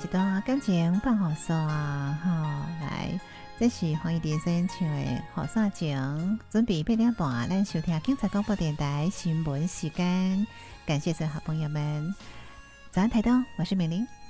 一段感情放好手啊！好，来，这是黄义迪先唱的《好煞情》，准备8点半，咱收听警察广播电台新闻时间。感谢所有好朋友们，早安台东，我是美玲。